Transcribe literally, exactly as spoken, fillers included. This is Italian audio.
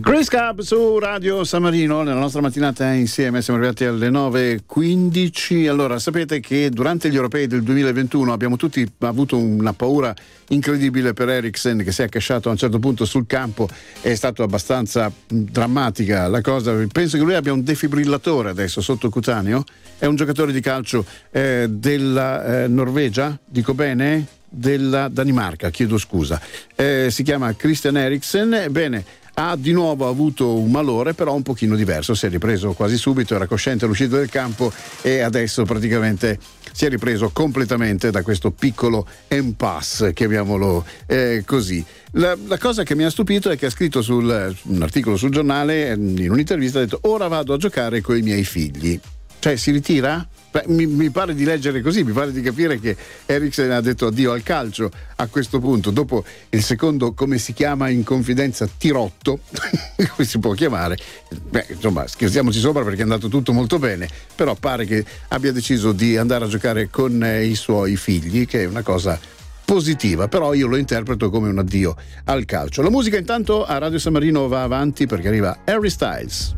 Chris Cab su Radio San Marino, nella nostra mattinata insieme siamo arrivati alle nove e quindici. Allora, sapete che durante gli europei del duemilaventuno abbiamo tutti avuto una paura incredibile per Eriksen, che si è accasciato a un certo punto sul campo. È stato abbastanza drammatica la cosa. Penso che lui abbia un defibrillatore adesso sottocutaneo. È un giocatore di calcio eh, della eh, Norvegia, dico bene? Della Danimarca, chiedo scusa. Eh, si chiama Christian Eriksen. Bene, ha di nuovo avuto un malore, però un pochino diverso. Si è ripreso quasi subito, era cosciente all'uscita del campo e adesso praticamente si è ripreso completamente da questo piccolo impasse, chiamiamolo eh, così. La, la cosa che mi ha stupito è che ha scritto sul, un articolo sul giornale, in un'intervista, ha detto: ora vado a giocare con i miei figli. Cioè, si ritira? Beh, mi, mi pare di leggere così, mi pare di capire che Eriksen ha detto addio al calcio a questo punto, dopo il secondo, come si chiama in confidenza, tirotto, come si può chiamare. Beh, insomma, scherziamoci sopra perché è andato tutto molto bene, però pare che abbia deciso di andare a giocare con eh, i suoi figli, che è una cosa positiva, però io lo interpreto come un addio al calcio. La musica intanto a Radio San Marino va avanti perché arriva Harry Styles.